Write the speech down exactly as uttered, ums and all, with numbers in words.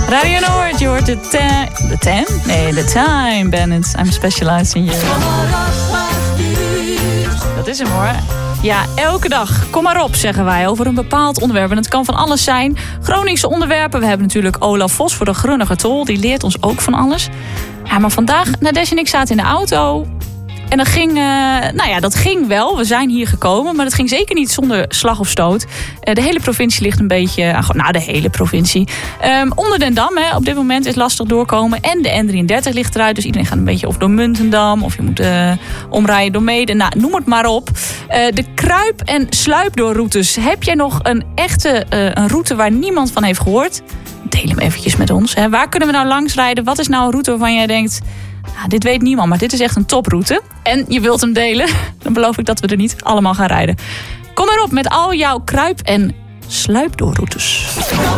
Radio Noord, je hoort de ten... De ten? Nee, de Time Bandits. I'm specialized in you. Dat is hem hoor. Ja, elke dag. Kom maar op, zeggen wij, over een bepaald onderwerp. En het kan van alles zijn. Groningse onderwerpen. We hebben natuurlijk Olaf Vos voor de Grunnige Tol. Die leert ons ook van alles. Ja, maar vandaag, Nadège en ik zaten in de auto. En dat ging, uh, nou ja, dat ging wel. We zijn hier gekomen, maar dat ging zeker niet zonder slag of stoot. Uh, de hele provincie ligt een beetje, uh, nou de hele provincie. Um, onder Den Dam, hè, op dit moment is lastig doorkomen. En de N drieëndertig ligt eruit, dus iedereen gaat een beetje of door Muntendam. Of je moet uh, omrijden door Meeden. Nou, noem het maar op. Uh, de kruip- en sluipdoorroutes. Heb jij nog een echte uh, een route waar niemand van heeft gehoord? Deel hem eventjes met ons. Hè. Waar kunnen we nou langs rijden? Wat is nou een route waarvan jij denkt... Nou, dit weet niemand, maar dit is echt een toproute. En je wilt hem delen, dan beloof ik dat we er niet allemaal gaan rijden. Kom erop met al jouw kruip- en sluipdoorroutes.